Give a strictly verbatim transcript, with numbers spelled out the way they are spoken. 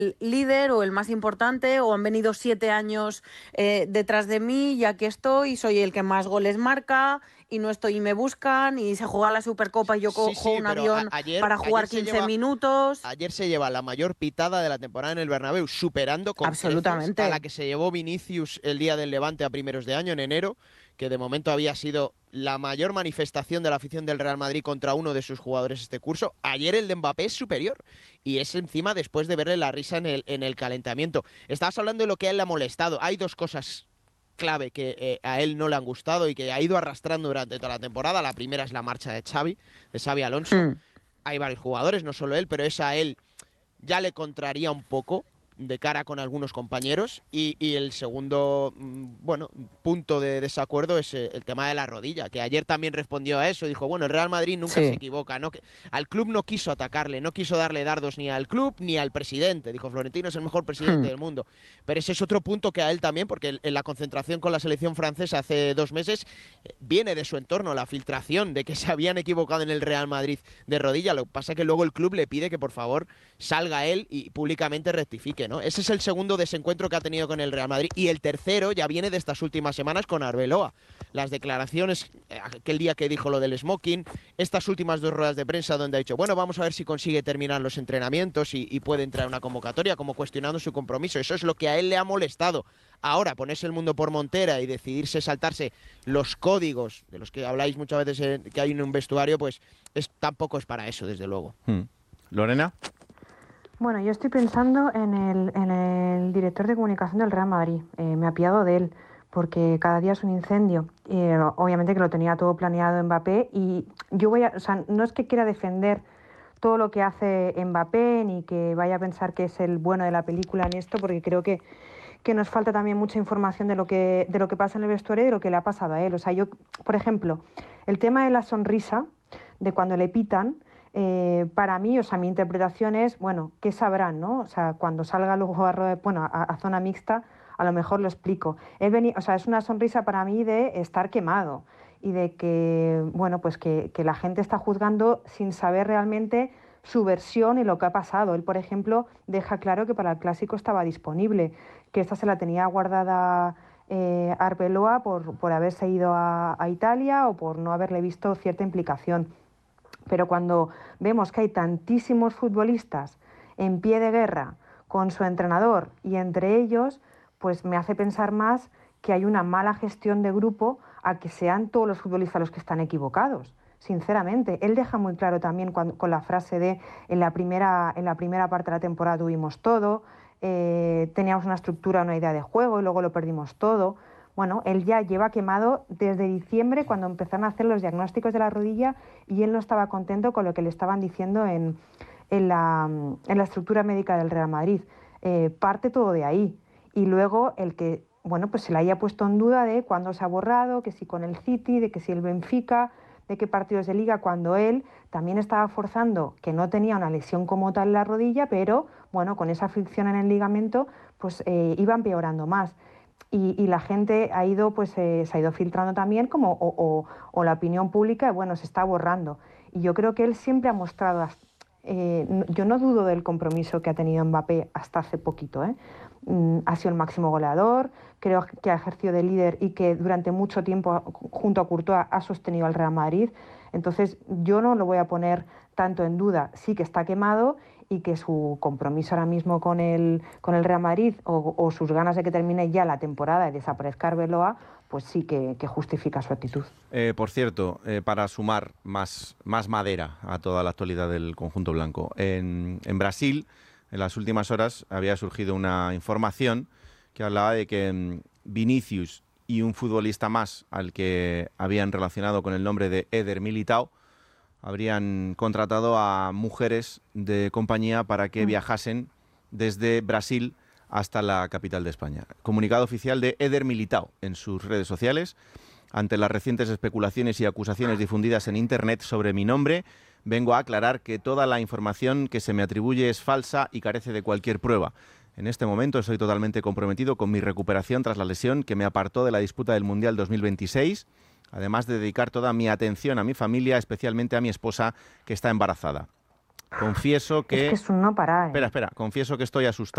el líder o el más importante, o han venido siete años eh, detrás de mí y aquí estoy, soy el que más goles marca y no estoy y me buscan y se juega la Supercopa y yo Sí, cojo sí, un pero a- avión ayer, para ayer jugar se quince lleva, minutos. ayer se lleva la mayor pitada de la temporada en el Bernabéu, superando con creces a la Absolutamente. que se llevó Vinicius el día del Levante a primeros de año, en enero, que de momento había sido la mayor manifestación de la afición del Real Madrid contra uno de sus jugadores este curso. Ayer el de Mbappé es superior, y es encima después de verle la risa en el, en el calentamiento. Estabas hablando de lo que a él le ha molestado. Hay dos cosas clave que eh, a él no le han gustado y que ha ido arrastrando durante toda la temporada. La primera es la marcha de Xavi, de Xavi Alonso. Hmm. Hay varios jugadores, no solo él, pero esa a él ya le contraría un poco de cara con algunos compañeros. Y, y el segundo, mm, bueno, punto de desacuerdo es eh, el tema de la rodilla, que ayer también respondió a eso. Dijo, bueno, el Real Madrid nunca se Sí. equivoca, ¿no? Que al club no quiso atacarle, no quiso darle dardos ni al club ni al presidente. Dijo, Florentino es el mejor presidente Hmm. del mundo. Pero ese es otro punto que a él también, porque en la concentración con la selección francesa hace dos meses eh, viene de su entorno la filtración de que se habían equivocado en el Real Madrid de rodilla. Lo que pasa es que luego el club le pide que por favor salga él y públicamente rectifique, ¿no? Ese es el segundo desencuentro que ha tenido con el Real Madrid. Y el tercero ya viene de estas últimas semanas con Arbeloa. Las declaraciones, aquel día que dijo lo del smoking, estas últimas dos ruedas de prensa donde ha dicho, bueno, vamos a ver si consigue terminar los entrenamientos y, y puede entrar a una convocatoria, como cuestionando su compromiso. Eso es lo que a él le ha molestado. Ahora, ponerse el mundo por montera y decidirse saltarse los códigos de los que habláis muchas veces eh, que hay en un vestuario, pues es, tampoco es para eso, desde luego. Hmm. ¿Lorena? Bueno, yo estoy pensando en el, en el director de comunicación del Real Madrid. Eh, me apiado de él, porque cada día es un incendio. Eh, obviamente que lo tenía todo planeado Mbappé y yo voy a, o sea, no es que quiera defender todo lo que hace Mbappé ni que vaya a pensar que es el bueno de la película en esto, porque creo que, que nos falta también mucha información de lo que, de lo que pasa en el vestuario y de lo que le ha pasado a él. O sea, yo, por ejemplo, el tema de la sonrisa, de cuando le pitan, eh, para mí, o sea, mi interpretación es, bueno, ¿qué sabrán, no? O sea, cuando salga luego a, bueno, a, a zona mixta, a lo mejor lo explico. Él venía, o sea, es una sonrisa para mí de estar quemado y de que, bueno, pues que, que la gente está juzgando sin saber realmente su versión y lo que ha pasado. Él, por ejemplo, deja claro que para el Clásico estaba disponible, que esta se la tenía guardada eh, Arbeloa por, por haberse ido a, a Italia o por no haberle visto cierta implicación. Pero cuando vemos que hay tantísimos futbolistas en pie de guerra con su entrenador y entre ellos, pues me hace pensar más que hay una mala gestión de grupo a que sean todos los futbolistas los que están equivocados. Sinceramente, él deja muy claro también cuando, con la frase de en la primera, en la primera parte de la temporada tuvimos todo, eh, teníamos una estructura, una idea de juego y luego lo perdimos todo. Bueno, él ya lleva quemado desde diciembre cuando empezaron a hacer los diagnósticos de la rodilla y él no estaba contento con lo que le estaban diciendo en, en, la, en la estructura médica del Real Madrid. Eh, parte todo de ahí. Y luego el que, bueno, pues se le haya puesto en duda de cuándo se ha borrado, que si con el City, de que si el Benfica, de qué partidos de liga, cuando él también estaba forzando que no tenía una lesión como tal en la rodilla, pero bueno, con esa fricción en el ligamento, pues eh, iba empeorando más. Y, y la gente ha ido, pues eh, se ha ido filtrando también, como, o, o, o la opinión pública, bueno, se está borrando. Y yo creo que él siempre ha mostrado, eh, yo no dudo del compromiso que ha tenido Mbappé hasta hace poquito, ¿eh? Mm, ha sido el máximo goleador, creo que ha ejercido de líder y que durante mucho tiempo, junto a Courtois, ha sostenido al Real Madrid. Entonces, yo no lo voy a poner tanto en duda. Sí que está quemado y que su compromiso ahora mismo con el, con el Real Madrid o, o sus ganas de que termine ya la temporada y desaparezca Arbeloa, pues sí que, que justifica su actitud. Eh, por cierto, eh, para sumar más, más madera a toda la actualidad del conjunto blanco, en, en Brasil, en las últimas horas, había surgido una información que hablaba de que mm, Vinicius y un futbolista más al que habían relacionado con el nombre de Éder Militão habrían contratado a mujeres de compañía para que viajasen desde Brasil hasta la capital de España. Comunicado oficial de Éder Militão en sus redes sociales. Ante las recientes especulaciones y acusaciones difundidas en Internet sobre mi nombre, vengo a aclarar que toda la información que se me atribuye es falsa y carece de cualquier prueba. En este momento estoy totalmente comprometido con mi recuperación tras la lesión que me apartó de la disputa del Mundial dos mil veintiséis, además de dedicar toda mi atención a mi familia, especialmente a mi esposa, que está embarazada. Confieso que... Es que es un no parar, ¿eh? Espera, espera. Confieso que estoy asustado.